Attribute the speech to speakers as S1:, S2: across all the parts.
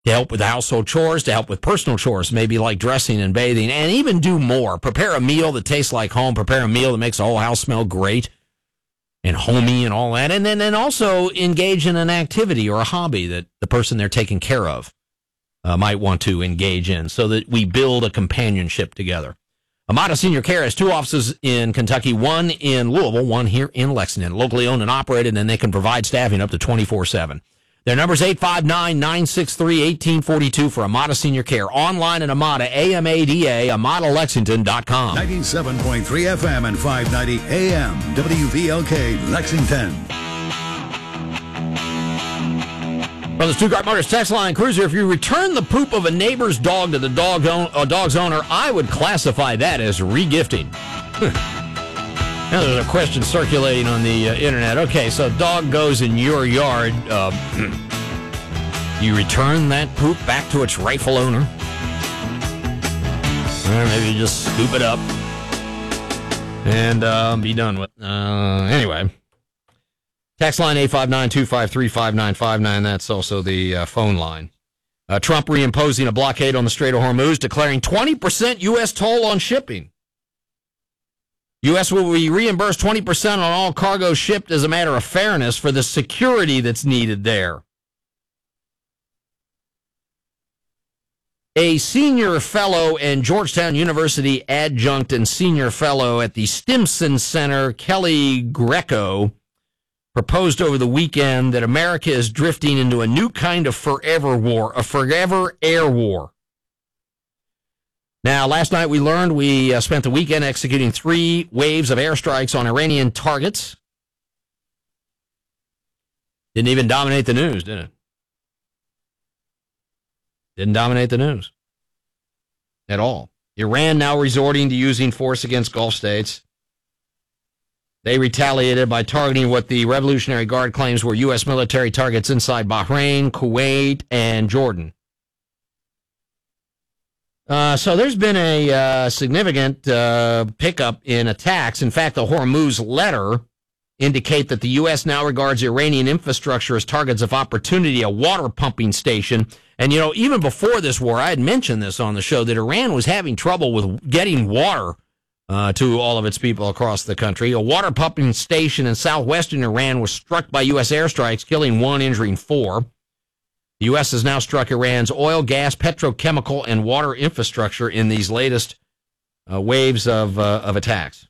S1: to help with household chores, to help with personal chores, maybe like dressing and bathing, and even do more. Prepare a meal that tastes like home. Prepare a meal that makes the whole house smell great and homey and all that. And then also engage in an activity or a hobby that the person they're taking care of might want to engage in so that we build a companionship together. Amada Senior Care has 2 offices in Kentucky, one in Louisville, one here in Lexington. Locally owned and operated, and they can provide staffing up to 24/7. Their number is 859-963-1842 for Amada Senior Care. Online at Amada, AMADA, AmadaLexington.com.
S2: 97.3 FM and 590 AM, WVLK, Lexington.
S1: From the Stuttgart Motors text line, Cruiser, if you return the poop of a neighbor's dog to the dog's owner, I would classify that as regifting. Now there's a question circulating on the internet. Okay, so dog goes in your yard. You return that poop back to its rightful owner? Or maybe you just scoop it up and be done with it. Anyway. Text line 859-253-5959. That's also the phone line. Trump reimposing a blockade on the Strait of Hormuz, declaring 20% U.S. toll on shipping. U.S. will be reimbursed 20% on all cargo shipped as a matter of fairness for the security that's needed there. A senior fellow and Georgetown University adjunct and senior fellow at the Stimson Center, Kelly Greco, proposed over the weekend that America is drifting into a new kind of forever war, a forever air war. Now, last night we learned we spent the weekend executing 3 waves of airstrikes on Iranian targets. Didn't even dominate the news, did it? Didn't dominate the news at all. Iran now resorting to using force against Gulf states. They retaliated by targeting what the Revolutionary Guard claims were U.S. military targets inside Bahrain, Kuwait, and Jordan. So there's been a significant pickup in attacks. In fact, the Hormuz letter indicate that the U.S. now regards Iranian infrastructure as targets of opportunity, a water pumping station. And, even before this war, I had mentioned this on the show, that Iran was having trouble with getting water to all of its people across the country. A water pumping station in southwestern Iran was struck by U.S. airstrikes, killing 1, injuring 4. The U.S. has now struck Iran's oil, gas, petrochemical, and water infrastructure in these latest waves of attacks.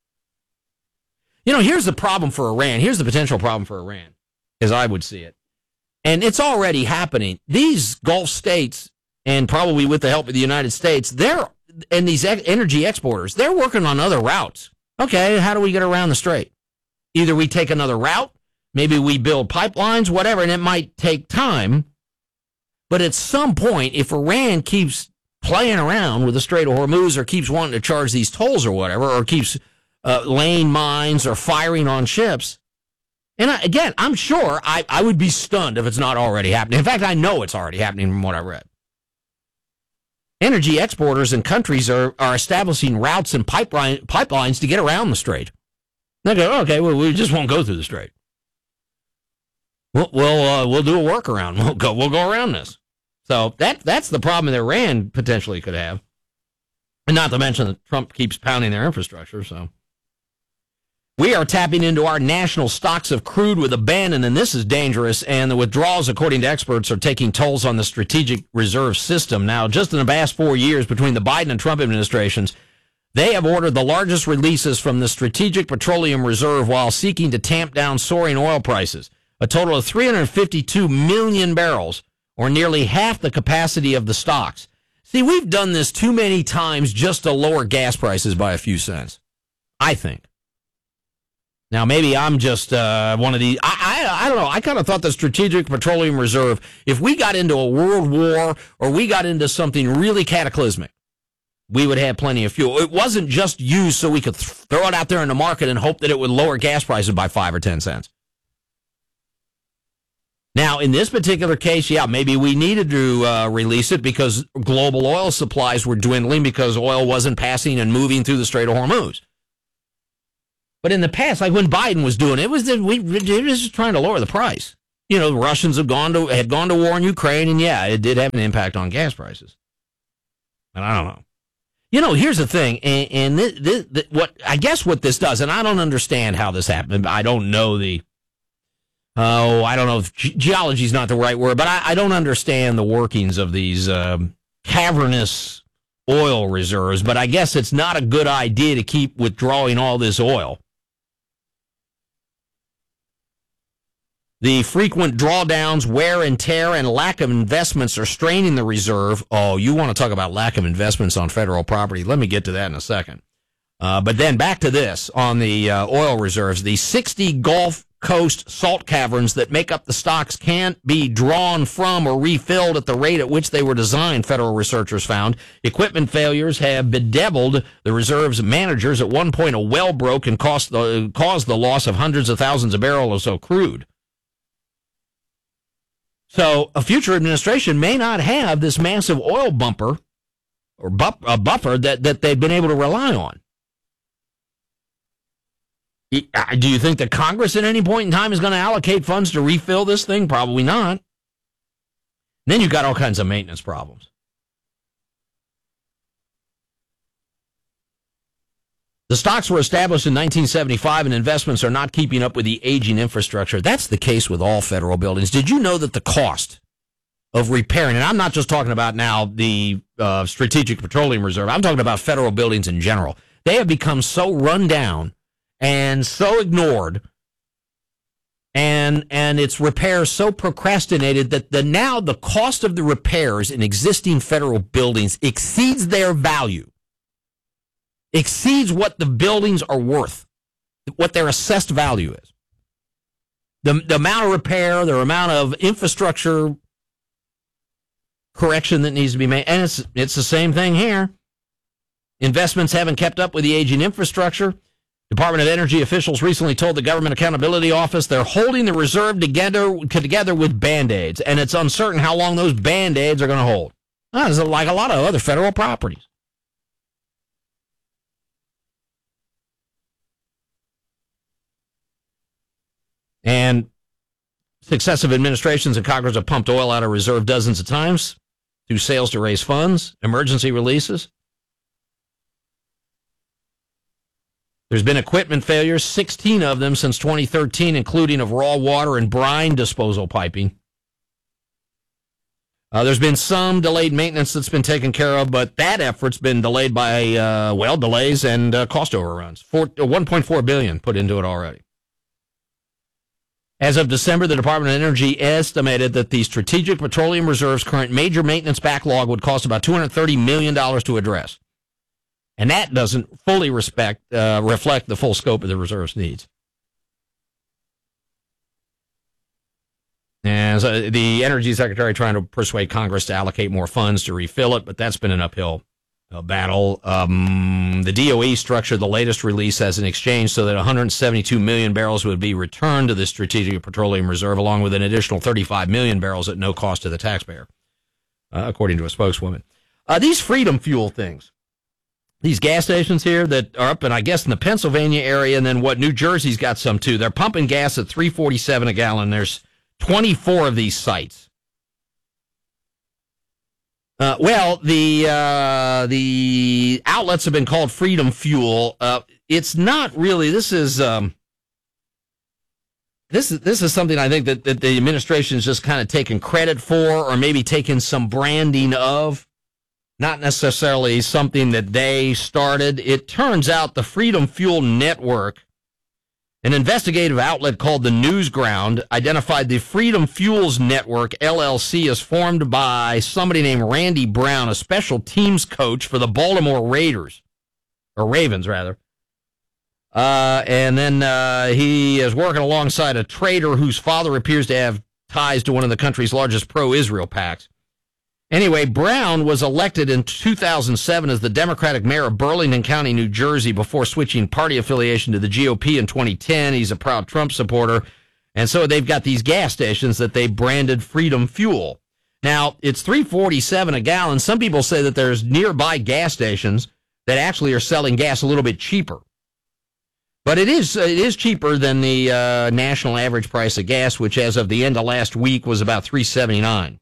S1: Here's the problem for Iran. Here's the potential problem for Iran, as I would see it. And it's already happening. These Gulf states, and probably with the help of the United States, and these energy exporters, they're working on other routes. Okay, how do we get around the strait? Either we take another route, maybe we build pipelines, whatever, and it might take time. But at some point, if Iran keeps playing around with the Strait of Hormuz or keeps wanting to charge these tolls or whatever, or keeps laying mines or firing on ships, and I'm sure I would be stunned if it's not already happening. In fact, I know it's already happening from what I read. Energy exporters and countries are establishing routes and pipelines to get around the strait. They go, okay, well, we just won't go through the strait. We'll do a workaround. We'll go around this. So that's the problem that Iran potentially could have, and not to mention that Trump keeps pounding their infrastructure. So we are tapping into our national stocks of crude with abandon, and this is dangerous. And the withdrawals, according to experts, are taking tolls on the strategic reserve system. Now, just in the past 4 years between the Biden and Trump administrations, they have ordered the largest releases from the Strategic Petroleum Reserve while seeking to tamp down soaring oil prices. A total of 352 million barrels, or nearly half the capacity of the stocks. See, we've done this too many times just to lower gas prices by a few cents, I think. Now, maybe I'm just one of these. I don't know. I kind of thought the Strategic Petroleum Reserve, if we got into a world war or we got into something really cataclysmic, we would have plenty of fuel. It wasn't just used so we could throw it out there in the market and hope that it would lower gas prices by 5 or 10 cents. Now, in this particular case, yeah, maybe we needed to release it because global oil supplies were dwindling because oil wasn't passing and moving through the Strait of Hormuz. But in the past, like when Biden was doing it, it was just trying to lower the price. the Russians had gone to war in Ukraine, and yeah, it did have an impact on gas prices. And I don't know. Here's the thing, and what this does, and I don't understand how this happened. I don't know I don't know if geology is not the right word, but I don't understand the workings of these cavernous oil reserves. But I guess it's not a good idea to keep withdrawing all this oil. The frequent drawdowns, wear and tear, and lack of investments are straining the reserve. Oh, you want to talk about lack of investments on federal property? Let me get to that in a second. But then back to this on the oil reserves. The 60 Gulf Coast salt caverns that make up the stocks can't be drawn from or refilled at the rate at which they were designed, federal researchers found. Equipment failures have bedeviled the reserve's managers. At one point, a well broke and caused the loss of hundreds of thousands of barrels of crude. So a future administration may not have this massive oil bumper or buffer that they've been able to rely on. Do you think that Congress at any point in time is going to allocate funds to refill this thing? Probably not. And then you've got all kinds of maintenance problems. The stocks were established in 1975 and investments are not keeping up with the aging infrastructure. That's the case with all federal buildings. Did you know that the cost of repairing, and I'm not just talking about now the Strategic Petroleum Reserve, I'm talking about federal buildings in general. They have become so run down and so ignored and its repairs so procrastinated that now the cost of the repairs in existing federal buildings exceeds their value. Exceeds what the buildings are worth, what their assessed value is. The amount of repair, the amount of infrastructure correction that needs to be made, and it's the same thing here. Investments haven't kept up with the aging infrastructure. Department of Energy officials recently told the Government Accountability Office they're holding the reserve together with Band-Aids, and it's uncertain how long those Band-Aids are going to hold. It's like a lot of other federal properties. And successive administrations and Congress have pumped oil out of reserve dozens of times through sales to raise funds, emergency releases. There's been equipment failures, 16 of them since 2013, including of raw water and brine disposal piping. There's been some delayed maintenance that's been taken care of, but that effort's been delayed by, delays and cost overruns. $1.4 billion put into it already. As of December, the Department of Energy estimated that the Strategic Petroleum Reserve's current major maintenance backlog would cost about $230 million to address. And that doesn't fully reflect the full scope of the reserve's needs. And so the Energy Secretary trying to persuade Congress to allocate more funds to refill it, but that's been an uphill battle. The DOE structured the latest release as an exchange so that 172 million barrels would be returned to the Strategic Petroleum Reserve, along with an additional 35 million barrels at no cost to the taxpayer, according to a spokeswoman. These Freedom Fuel things, these gas stations here that are up in, I guess, in the Pennsylvania area, and then New Jersey's got some too. They're pumping gas at $3.47 a gallon. There's 24 of these sites. The outlets have been called Freedom Fuel. It's not really. This is something I think that the administration is just kind of taking credit for, or maybe taking some branding of. Not necessarily something that they started. It turns out the Freedom Fuel Network, an investigative outlet called the Newsground, identified the Freedom Fuels Network, LLC, as formed by somebody named Randy Brown, a special teams coach for the Baltimore Ravens. And then he is working alongside a trader whose father appears to have ties to one of the country's largest pro-Israel PACs. Anyway, Brown was elected in 2007 as the Democratic mayor of Burlington County, New Jersey, before switching party affiliation to the GOP in 2010. He's a proud Trump supporter. And so they've got these gas stations that they branded Freedom Fuel. Now, it's $3.47 a gallon. Some people say that there's nearby gas stations that actually are selling gas a little bit cheaper. But it is cheaper than the national average price of gas, which as of the end of last week was about $3.79.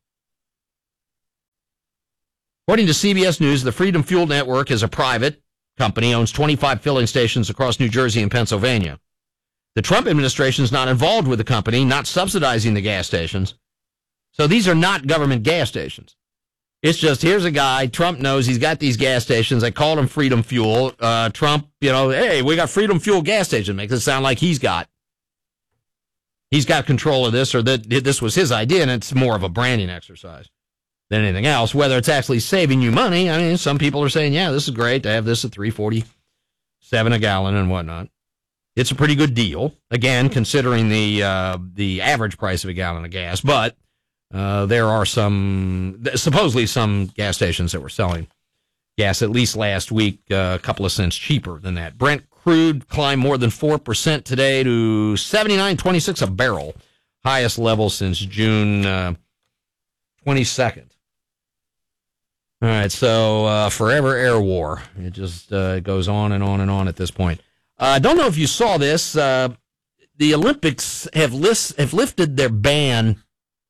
S1: According to CBS News, the Freedom Fuel Network is a private company, owns 25 filling stations across New Jersey and Pennsylvania. The Trump administration is not involved with the company, not subsidizing the gas stations. So these are not government gas stations. It's just, here's a guy, Trump knows he's got these gas stations. I called him Freedom Fuel. Trump, hey, we got Freedom Fuel gas station. Makes it sound like he's got control of this, or that this was his idea, and it's more of a branding exercise than anything else. Whether it's actually saving you money, I mean, some people are saying, yeah, this is great to have this at $3.47 a gallon and whatnot. It's a pretty good deal, again, considering the average price of a gallon of gas, but there are supposedly some gas stations that were selling gas, at least last week, a couple of cents cheaper than that. Brent crude climbed more than 4% today to $79.26 a barrel, highest level since June 22nd. All right, so forever air war. It just goes on and on and on at this point. I don't know if you saw this. The Olympics have lifted their ban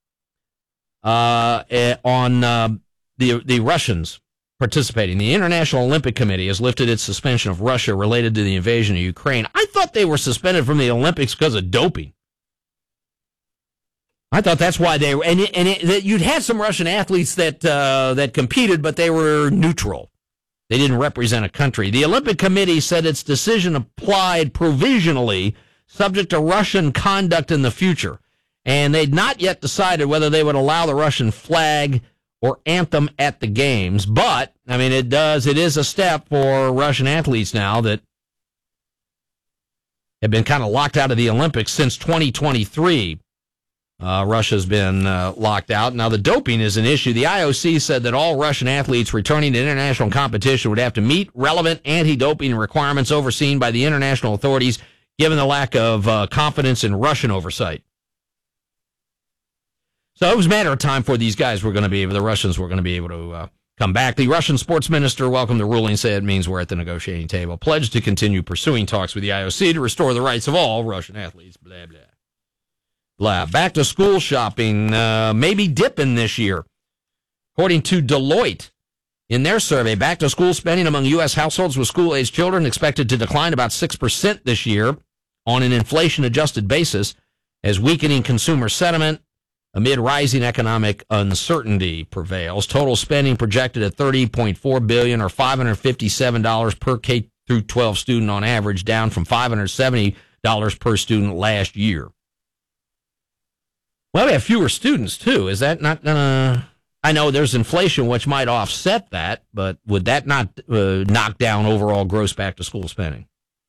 S1: on the Russians participating. The International Olympic Committee has lifted its suspension of Russia related to the invasion of Ukraine. I thought they were suspended from the Olympics because of doping. I thought that's why they were, you'd had some Russian athletes that competed, but they were neutral. They didn't represent a country. The Olympic Committee said its decision applied provisionally, subject to Russian conduct in the future. And they'd not yet decided whether they would allow the Russian flag or anthem at the games. But, I mean, it is a step for Russian athletes now that have been kind of locked out of the Olympics since 2023. Russia's been locked out. Now, the doping is an issue. The IOC said that all Russian athletes returning to international competition would have to meet relevant anti-doping requirements overseen by the international authorities, given the lack of confidence in Russian oversight. So it was a matter of time for the Russians were going to be able to come back. The Russian sports minister welcomed the ruling, said it means we're at the negotiating table, pledged to continue pursuing talks with the IOC to restore the rights of all Russian athletes, blah, blah. Blah. Back to school shopping, maybe dipping this year. According to Deloitte, in their survey, back to school spending among U.S. households with school-aged children expected to decline about 6% this year on an inflation-adjusted basis, as weakening consumer sentiment amid rising economic uncertainty prevails. Total spending projected at $30.4 billion, or $557 per K-12 student on average, down from $570 per student last year. Well, we have fewer students, too. Is that not I know there's inflation, which might offset that, but would that not knock down overall gross back-to-school spending?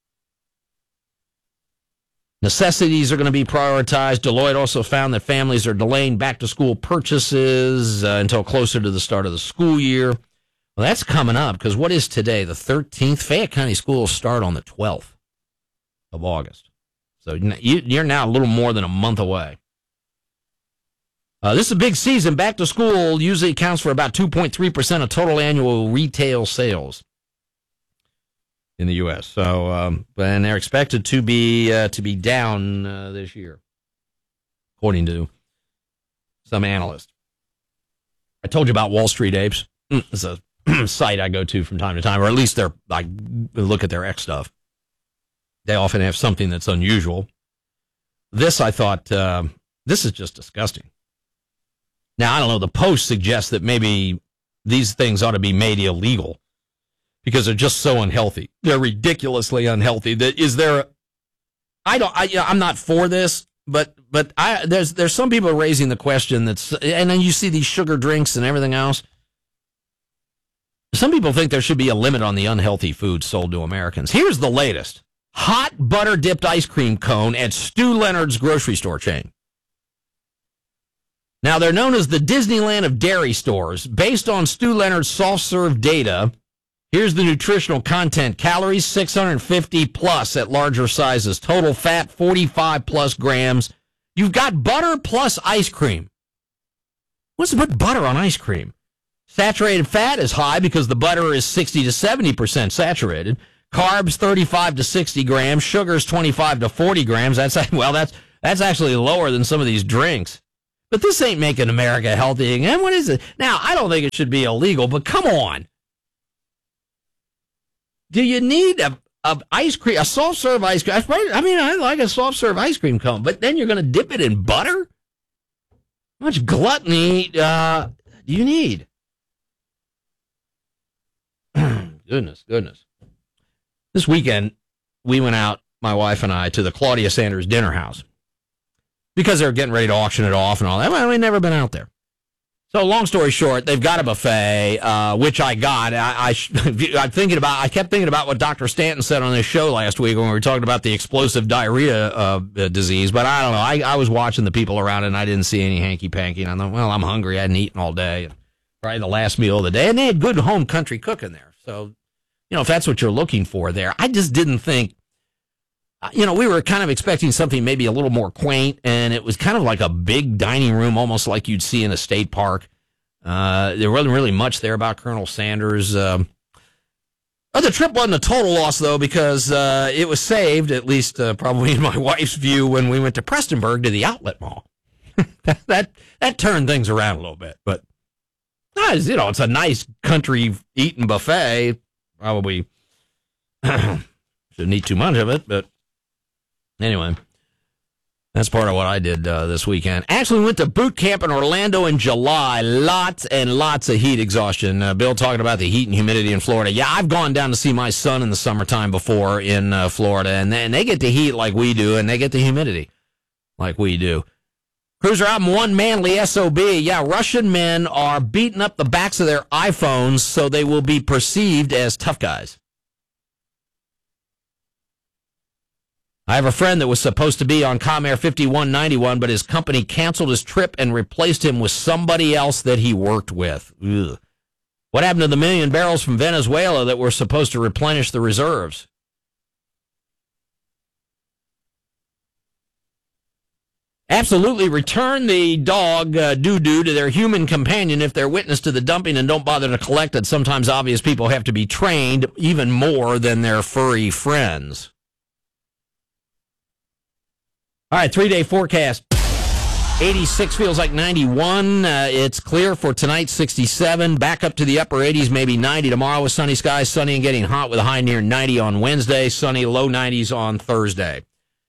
S1: Necessities are going to be prioritized. Deloitte also found that families are delaying back-to-school purchases until closer to the start of the school year. Well, that's coming up, because what is today, the 13th? Fayette County schools start on the 12th of August. So you're now a little more than a month away. This is a big season. Back to school usually accounts for about 2.3% of total annual retail sales in the U.S. So, and they're expected to be down this year, according to some analysts. I told you about Wall Street Apes. It's a site I go to from time to time, or at least I look at their X stuff. They often have something that's unusual. This, I thought, this is just disgusting. Now, I don't know, the Post suggests that maybe these things ought to be made illegal because they're just so unhealthy. They're ridiculously unhealthy. I'm not for this, but there's some people raising the question and then you see these sugar drinks and everything else. Some people think there should be a limit on the unhealthy food sold to Americans. Here's the latest. Hot butter dipped ice cream cone at Stu Leonard's grocery store chain. Now, they're known as the Disneyland of dairy stores. Based on Stu Leonard's soft-serve data, here's the nutritional content. Calories, 650 plus at larger sizes. Total fat, 45 plus grams. You've got butter plus ice cream. What's to put butter on ice cream? Saturated fat is high because the butter is 60 to 70% saturated. Carbs 35 to 60 grams, sugars 25 to 40 grams. That's actually lower than some of these drinks. But this ain't making America healthy again. What is it? Now, I don't think it should be illegal, but come on. Do you need a ice cream, a soft serve ice cream? I mean, I like a soft serve ice cream cone, but then you're going to dip it in butter? How much gluttony do you need? Goodness. This weekend, we went out, my wife and I, to the Claudia Sanders Dinner House because they're getting ready to auction it off and all that. Well, we've never been out there. So, long story short, they've got a buffet, which I got. I kept thinking about what Dr. Stanton said on his show last week when we were talking about the explosive diarrhea disease. But I don't know. I was watching the people around and I didn't see any hanky-panky. And I thought, well, I'm hungry. I hadn't eaten all day. Probably the last meal of the day. And they had good home country cooking there. So, if that's what you're looking for there, I just didn't think, we were kind of expecting something maybe a little more quaint, and it was kind of like a big dining room, almost like you'd see in a state park. There wasn't really much there about Colonel Sanders. The trip wasn't a total loss, though, because it was saved, at least probably in my wife's view, when we went to Prestonburg to the outlet mall. that turned things around a little bit, but it's a nice country eating buffet. Probably shouldn't eat too much of it, but anyway, that's part of what I did this weekend. Actually went to boot camp in Orlando in July. Lots and lots of heat exhaustion. Bill talking about the heat and humidity in Florida. Yeah, I've gone down to see my son in the summertime before in Florida, and they get the heat like we do, and they get the humidity like we do. Cruiser album, One Manly SOB. Yeah, Russian men are beating up the backs of their iPhones so they will be perceived as tough guys. I have a friend that was supposed to be on Comair 5191, but his company canceled his trip and replaced him with somebody else that he worked with. Ugh. What happened to the 1 million barrels from Venezuela that were supposed to replenish the reserves? Absolutely return the dog doo-doo to their human companion if they're witness to the dumping, and don't bother to collect it. Sometimes obvious people have to be trained even more than their furry friends. All right, 3-day forecast. 86 feels like 91. It's clear for tonight, 67. Back up to the upper 80s, maybe 90 tomorrow with sunny skies. Sunny and getting hot with a high near 90 on Wednesday. Sunny, low 90s on Thursday.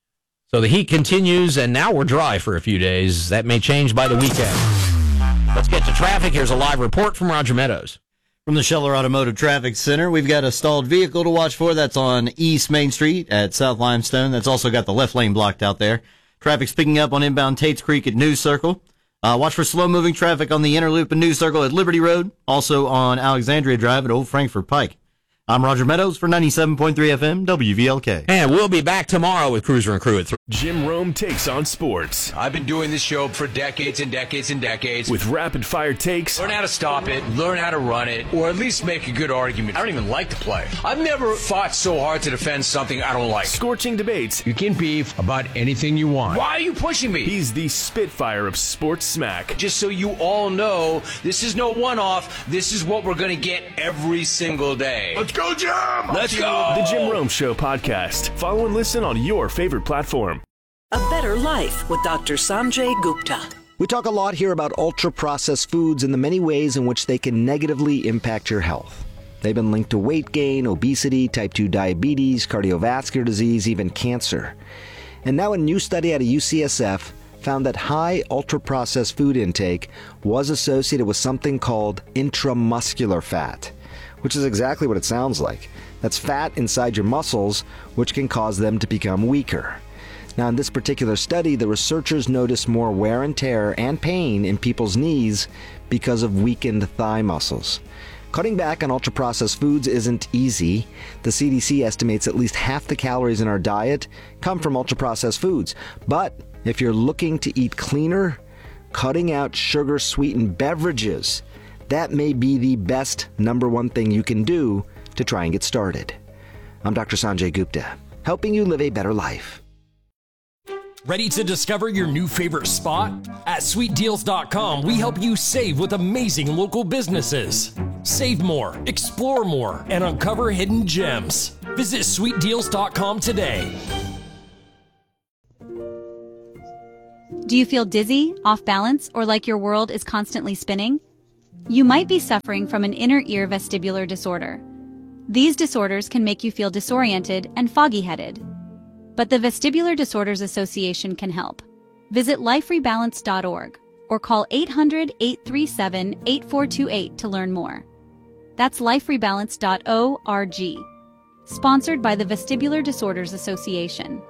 S1: So the heat continues, and now we're dry for a few days. That may change by the weekend. Let's get to traffic. Here's a live report from Roger Meadows.
S3: From the Scheller Automotive Traffic Center, we've got a stalled vehicle to watch for. That's on East Main Street at South Limestone. That's also got the left lane blocked out there. Traffic's picking up on inbound Tates Creek at News Circle. Watch for slow-moving traffic on the inner loop and News Circle at Liberty Road. Also on Alexandria Drive at Old Frankfort Pike. I'm Roger Meadows for 97.3 FM WVLK.
S1: And we'll be back tomorrow with Cruiser and Crew at 3.
S4: Jim Rome takes on sports.
S5: I've been doing this show for decades and decades and decades.
S4: With rapid-fire takes.
S5: Learn how to stop it, learn how to run it, or at least make a good argument. I don't even like to play. I've never fought so hard to defend something I don't like.
S4: Scorching debates.
S5: You can beef about anything you want. Why are you pushing me?
S4: He's the Spitfire of sports smack.
S5: Just so you all know, this is no one-off. This is what we're going to get every single day. Let's go, Jim! Let's go!
S4: The Jim Rome Show podcast. Follow and listen on your favorite platform.
S6: A Better Life with Dr. Sanjay Gupta.
S7: We talk a lot here about ultra-processed foods and the many ways in which they can negatively impact your health. They've been linked to weight gain, obesity, type 2 diabetes, cardiovascular disease, even cancer. And now a new study out of UCSF found that high ultra-processed food intake was associated with something called intramuscular fat, which is exactly what it sounds like. That's fat inside your muscles, which can cause them to become weaker. Now, in this particular study, the researchers noticed more wear and tear and pain in people's knees because of weakened thigh muscles. Cutting back on ultra-processed foods isn't easy. The CDC estimates at least half the calories in our diet come from ultra-processed foods. But if you're looking to eat cleaner, cutting out sugar-sweetened beverages, that may be the best number one thing you can do to try and get started. I'm Dr. Sanjay Gupta, helping you live a better life.
S8: Ready to discover your new favorite spot? At sweetdeals.com, we help you save with amazing local businesses. Save more, explore more, and uncover hidden gems. Visit sweetdeals.com today.
S9: Do you feel dizzy, off balance, or like your world is constantly spinning? You might be suffering from an inner ear vestibular disorder. These disorders can make you feel disoriented and foggy-headed. But the Vestibular Disorders Association can help. Visit liferebalance.org or call 800-837-8428 to learn more. That's liferebalance.org. Sponsored by the Vestibular Disorders Association.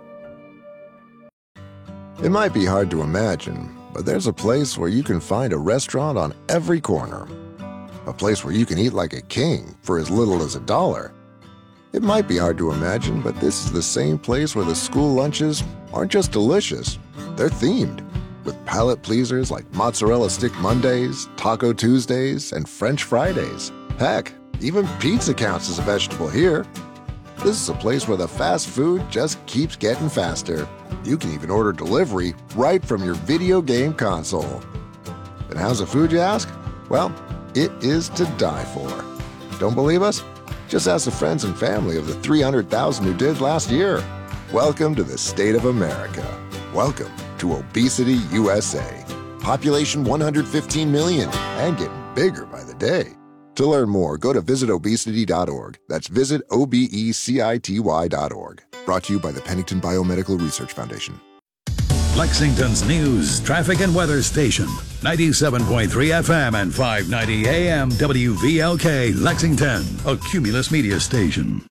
S10: It might be hard to imagine, but there's a place where you can find a restaurant on every corner. A place where you can eat like a king for as little as $1. It might be hard to imagine, but this is the same place where the school lunches aren't just delicious, they're themed, with palate pleasers like Mozzarella Stick Mondays, Taco Tuesdays, and French Fridays. Heck, even pizza counts as a vegetable here. This is a place where the fast food just keeps getting faster. You can even order delivery right from your video game console. And how's the food, you ask? Well, it is to die for. Don't believe us? Just ask the friends and family of the 300,000 who did last year. Welcome to the state of America. Welcome to Obesity USA. Population 115 million and getting bigger by the day. To learn more, go to visitobesity.org. That's visitobecity.org. Brought to you by the Pennington Biomedical Research Foundation.
S2: Lexington's news, traffic, and weather station. 97.3 FM and 590 AM WVLK Lexington, a Cumulus media station.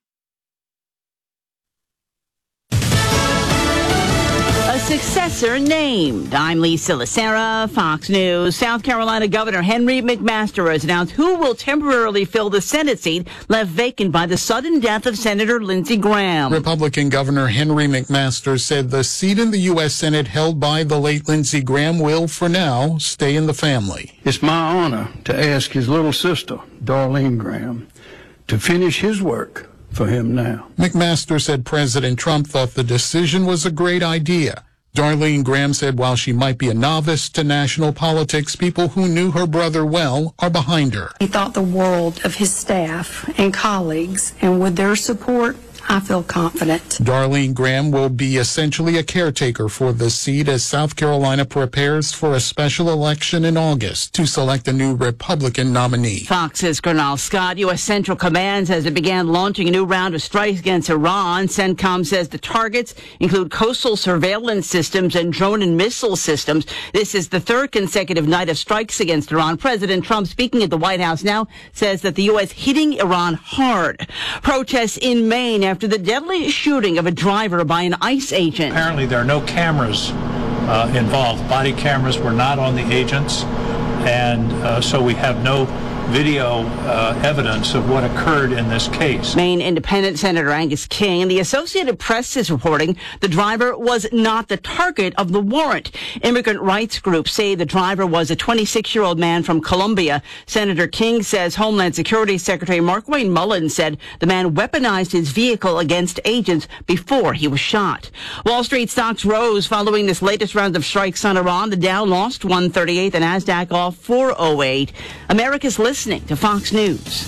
S11: Successor named. I'm Lisa Lacera, Fox News. South Carolina Governor Henry McMaster has announced who will temporarily fill the Senate seat left vacant by the sudden death of Senator Lindsey Graham.
S12: Republican Governor Henry McMaster said the seat in the U.S. Senate held by the late Lindsey Graham will, for now, stay in the family.
S13: It's my honor to ask his little sister, Darlene Graham, to finish his work for him now.
S12: McMaster said President Trump thought the decision was a great idea. Darlene Graham said while she might be a novice to national politics, people who knew her brother well are behind her.
S14: He thought the world of his staff and colleagues, and with their support, I feel confident.
S12: Darlene Graham will be essentially a caretaker for the seat as South Carolina prepares for a special election in August to select a new Republican nominee.
S11: Fox's Colonel Scott, U.S. Central Command says it began launching a new round of strikes against Iran. CENTCOM says the targets include coastal surveillance systems and drone and missile systems. This is the third consecutive night of strikes against Iran. President Trump, speaking at the White House now, says that the U.S. hitting Iran hard. Protests in Maine after the deadly shooting of a driver by an ICE agent.
S15: Apparently there are no cameras involved. Body cameras were not on the agents, and so we have no video evidence of what occurred in this case.
S11: Maine Independent Senator Angus King and the Associated Press is reporting the driver was not the target of the warrant. Immigrant rights groups say the driver was a 26-year-old man from Colombia. Senator King says Homeland Security Secretary Markwayne Mullins said the man weaponized his vehicle against agents before he was shot. Wall Street stocks rose following this latest round of strikes on Iran. The Dow lost 138, the Nasdaq off 408. America's listening to Fox News.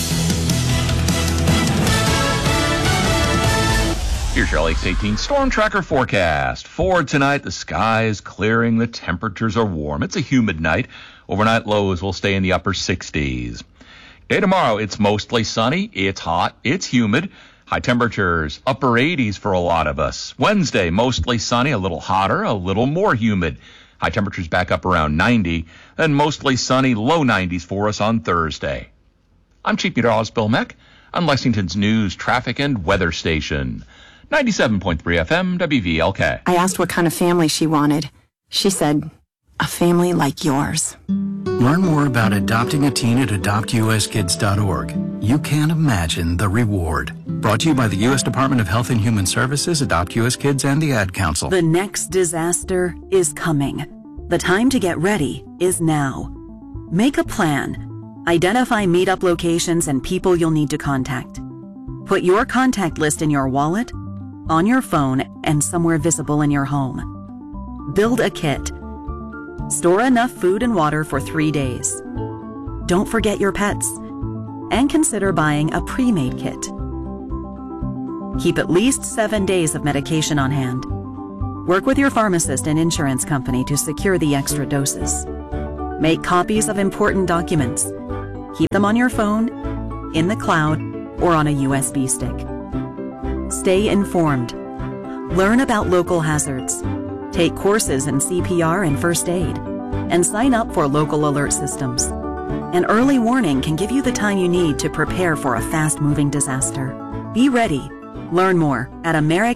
S16: Here's your Lakes 18 Storm Tracker forecast. For tonight, the sky is clearing, the temperatures are warm. It's a humid night. Overnight lows will stay in the upper 60s. Day tomorrow, it's mostly sunny, it's hot, it's humid. High temperatures, upper 80s for a lot of us. Wednesday, mostly sunny, a little hotter, a little more humid. High temperatures back up around 90, then mostly sunny, low 90s for us on Thursday. I'm Chief Meteorologist Bill Meck on Lexington's news, traffic, and weather station. 97.3 FM, WVLK.
S17: I asked what kind of family she wanted. She said, a family like yours.
S18: Learn more about adopting a teen at adoptuskids.org. You can't imagine the reward. Brought to you by the U.S. Department of Health and Human Services, Adopt U.S. Kids, and the Ad Council.
S6: The next disaster is coming. The time to get ready is now. Make a plan. Identify meetup locations and people you'll need to contact. Put your contact list in your wallet, on your phone, and somewhere visible in your home. Build a kit. Store enough food and water for 3 days. Don't forget your pets. And consider buying a pre-made kit. Keep at least 7 days of medication on hand. Work with your pharmacist and insurance company to secure the extra doses. Make copies of important documents. Keep them on your phone, in the cloud, or on a USB stick. Stay informed. Learn about local hazards. Take courses in CPR and first aid. And sign up for local alert systems. An early warning can give you the time you need to prepare for a fast-moving disaster. Be ready. Learn more at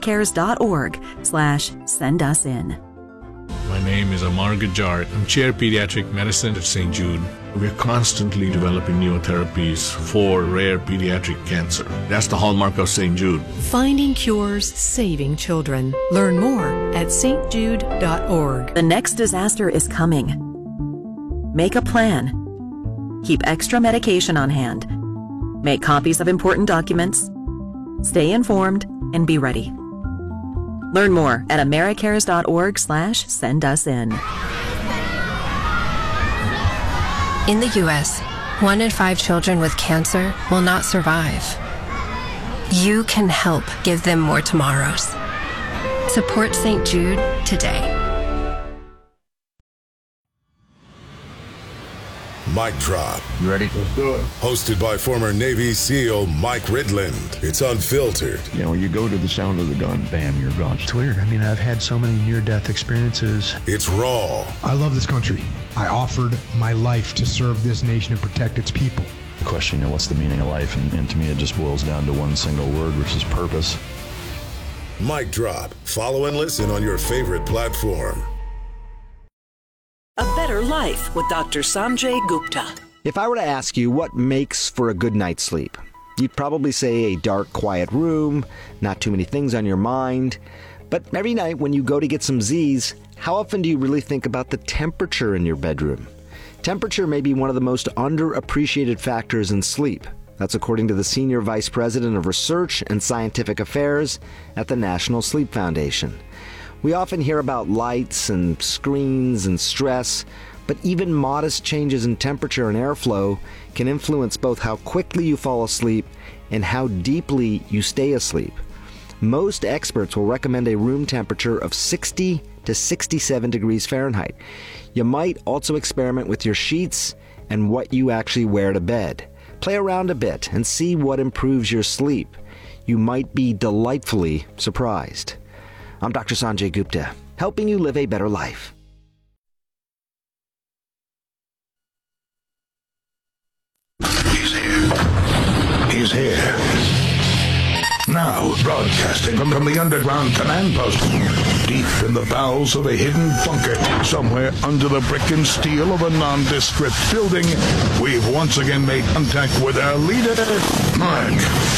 S6: americares.org/sendusin.
S19: My name is Amar Gujar. I'm Chair Pediatric Medicine at St. Jude. We're constantly developing new therapies for rare pediatric cancer. That's the hallmark of St. Jude.
S20: Finding cures, saving children. Learn more at stjude.org.
S6: The next disaster is coming. Make a plan. Keep extra medication on hand. Make copies of important documents. Stay informed and be ready. Learn more at americares.org/sendusin.
S21: In the U.S., 1 in 5 children with cancer will not survive. You can help give them more tomorrows. Support St. Jude today.
S22: Mic Drop.
S23: You ready?
S22: Let's do it. Hosted by former Navy SEAL Mike Ridland. It's unfiltered.
S23: You know, you go to the sound of the gun, bam, you're gone.
S24: It's weird. I mean, I've had so many near-death experiences.
S22: It's raw.
S25: I love this country. I offered my life to serve this nation and protect its people.
S23: The question, you know, what's the meaning of life? And to me, it just boils down to one single word, which is purpose.
S22: Mic Drop. Follow and listen on your favorite platform.
S26: A Better Life with Dr. Sanjay Gupta.
S7: If I were to ask you what makes for a good night's sleep, you'd probably say a dark, quiet room, not too many things on your mind. But every night when you go to get some Z's, how often do you really think about the temperature in your bedroom? Temperature may be one of the most underappreciated factors in sleep. That's according to the Senior Vice President of Research and Scientific Affairs at the National Sleep Foundation. We often hear about lights and screens and stress, but even modest changes in temperature and airflow can influence both how quickly you fall asleep and how deeply you stay asleep. Most experts will recommend a room temperature of 60 to 67 degrees Fahrenheit. You might also experiment with your sheets and what you actually wear to bed. Play around a bit and see what improves your sleep. You might be delightfully surprised. I'm Dr. Sanjay Gupta, helping you live a better life.
S22: He's here. He's here. Now, broadcasting from the underground command post, deep in the bowels of a hidden bunker, somewhere under the brick and steel of a nondescript building, we've once again made contact with our leader, Mark